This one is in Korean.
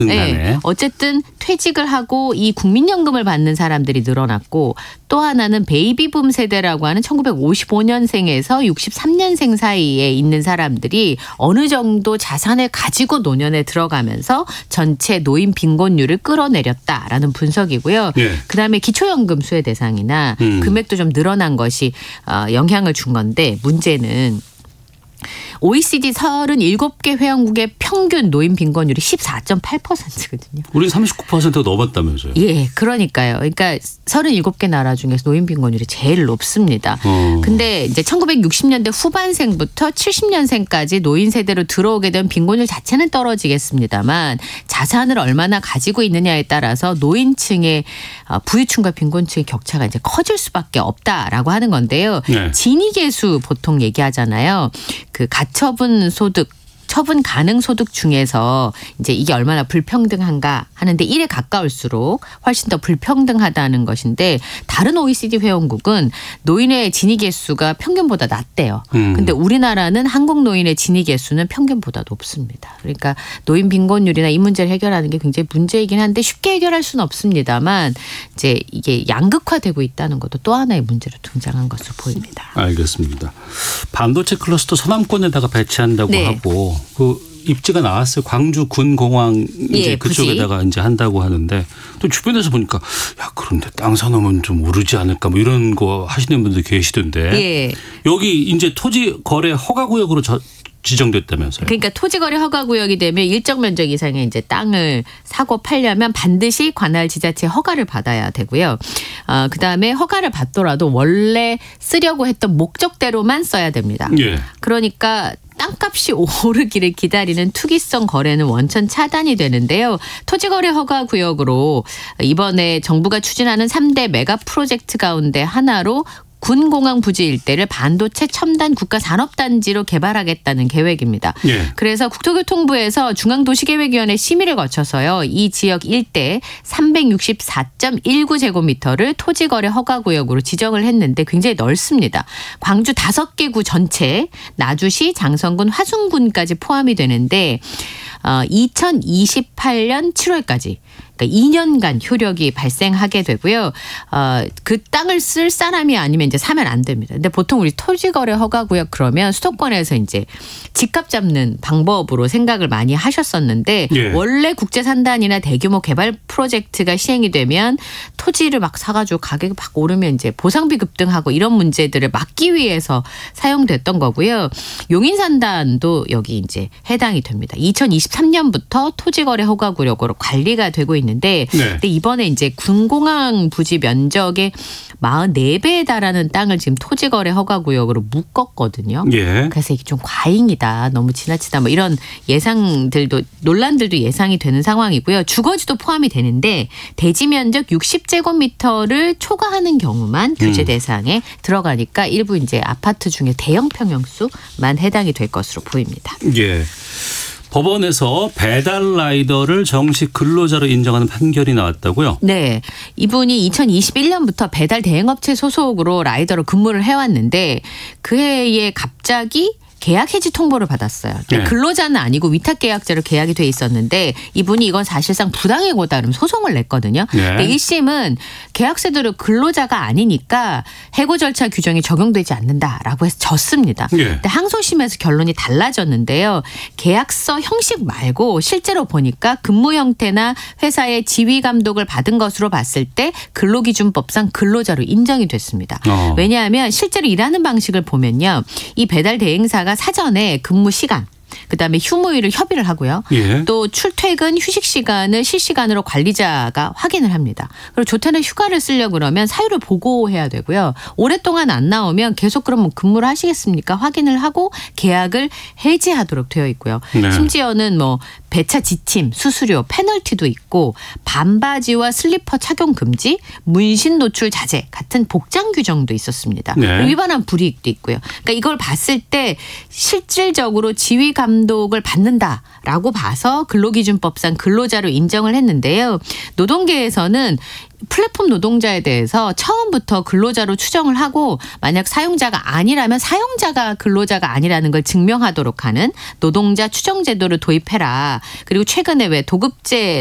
네. 어쨌든 퇴직을 하고 이 국민연금을 받는 사람들이 늘어났고 또 하나는 베이비붐 세대라고 하는 1955년생에서 63년생 사이에 있는 사람들이 어느 정도 자산을 가지고 노년에 들어가면서 전체 노인 빈곤율을 끌어내렸다라는 분석이고요. 예. 그다음에 기초연금 수혜 대상이나 금액도 좀 늘어난 것이 영향을 준 건데 문제는 OECD 37개 회원국의 평균 노인 빈곤율이 14.8%거든요. 우리 39% 넘었다면서요. 예, 그러니까요. 그러니까 37개 나라 중에서 노인 빈곤율이 제일 높습니다. 근데 이제 1960년대 후반생부터 70년생까지 노인 세대로 들어오게 된 빈곤율 자체는 떨어지겠습니다만 자산을 얼마나 가지고 있느냐에 따라서 노인층의 부유층과 빈곤층의 격차가 이제 커질 수밖에 없다라고 하는 건데요. 네. 지니계수 보통 얘기하잖아요. 그 가처분 소득 처분 가능 소득 중에서 이제 이게 얼마나 불평등한가 하는데 1에 가까울수록 훨씬 더 불평등하다는 것인데 다른 OECD 회원국은 노인의 진위 개수가 평균보다 낮대요. 근데 우리나라는 한국 노인의 진위 개수는 평균보다 높습니다. 그러니까 노인 빈곤율이나 이 문제를 해결하는 게 굉장히 문제이긴 한데 쉽게 해결할 수는 없습니다만 이제 이게 양극화되고 있다는 것도 또 하나의 문제로 등장한 것으로 보입니다. 알겠습니다. 반도체 클러스터 서남권에다가 배치한다고 네. 하고 그 입지가 나왔어요. 광주 군공항 이제 예, 그쪽에다가 이제 한다고 하는데 또 주변에서 보니까 야 그런데 땅 사놓으면 좀 오르지 않을까 뭐 이런 거 하시는 분들 계시던데 예. 여기 이제 토지 거래 허가 구역으로 지정됐다면서요. 그러니까 토지거래 허가구역이 되면 일정 면적 이상의 이제 땅을 사고 팔려면 반드시 관할 지자체 허가를 받아야 되고요. 그다음에 허가를 받더라도 원래 쓰려고 했던 목적대로만 써야 됩니다. 예. 그러니까 땅값이 오르기를 기다리는 투기성 거래는 원천 차단이 되는데요. 토지거래 허가구역으로 이번에 정부가 추진하는 3대 메가 프로젝트 가운데 하나로 군공항 부지 일대를 반도체 첨단 국가산업단지로 개발하겠다는 계획입니다. 예. 그래서 국토교통부에서 중앙도시계획위원회 심의를 거쳐서요. 이 지역 일대 364.19제곱미터를 토지거래 허가구역으로 지정을 했는데 굉장히 넓습니다. 광주 5개 구 전체, 나주시, 장성군, 화순군까지 포함이 되는데 2028년 7월까지 그러니까 2년간 효력이 발생하게 되고요. 그 땅을 쓸 사람이 아니면 이제 사면 안 됩니다. 근데 보통 우리 토지거래 허가구역 그러면 수도권에서 이제 집값 잡는 방법으로 생각을 많이 하셨었는데 예. 원래 국제산단이나 대규모 개발 프로젝트가 시행이 되면 토지를 막 사가지고 가격이 막 오르면 이제 보상비 급등하고 이런 문제들을 막기 위해서 사용됐던 거고요. 용인산단도 여기 이제 해당이 됩니다. 2023년부터 토지거래 허가구역으로 관리가 되고 있는데 네. 근데 이번에 이제 군공항 부지 면적의 44배에 달하는 땅을 지금 토지거래 허가구역으로 묶었거든요. 예. 그래서 이게 좀 과잉이다. 너무 지나치다. 뭐 이런 예상들도 논란들도 예상이 되는 상황이고요. 주거지도 포함이 되는데 대지 면적 60제곱미터를 초과하는 경우만 규제 대상에 들어가니까 일부 이제 아파트 중에 대형 평형수만 해당이 될 것으로 보입니다. 예. 법원에서 배달 라이더를 정식 근로자로 인정하는 판결이 나왔다고요? 네. 이분이 2021년부터 배달 대행업체 소속으로 라이더로 근무를 해왔는데 그 해에 갑자기 계약 해지 통보를 받았어요. 네. 근로자는 아니고 위탁계약제로 계약이 돼 있었는데 이분이 이건 사실상 부당해고다 그러면 소송을 냈거든요. 네. 근데 1심은 계약세대로 근로자가 아니니까 해고 절차 규정이 적용되지 않는다라고 해서 졌습니다. 네. 근데 항소심에서 결론이 달라졌는데요. 계약서 형식 말고 실제로 보니까 근무 형태나 회사의 지휘 감독을 받은 것으로 봤을 때 근로기준법상 근로자로 인정이 됐습니다. 왜냐하면 실제로 일하는 방식을 보면요. 이 배달 대행사가 사전에 근무 시간 그다음에 휴무일을 협의를 하고요. 예. 또 출퇴근 휴식 시간을 실시간으로 관리자가 확인을 합니다. 그리고 조태나 휴가를 쓰려고 그러면 사유를 보고해야 되고요. 오랫동안 안 나오면 계속 그러면 근무를 하시겠습니까? 확인을 하고 계약을 해지하도록 되어 있고요. 네. 심지어는 뭐 배차 지침, 수수료, 페널티도 있고 반바지와 슬리퍼 착용 금지, 문신 노출 자제 같은 복장 규정도 있었습니다. 네. 위반한 불이익도 있고요. 그러니까 이걸 봤을 때 실질적으로 지휘 감독을 받는다라고 봐서 근로기준법상 근로자로 인정을 했는데요. 노동계에서는 플랫폼 노동자에 대해서 처음부터 근로자로 추정을 하고 만약 사용자가 아니라면 사용자가 근로자가 아니라는 걸 증명하도록 하는 노동자 추정 제도를 도입해라. 그리고 최근에 왜 도급제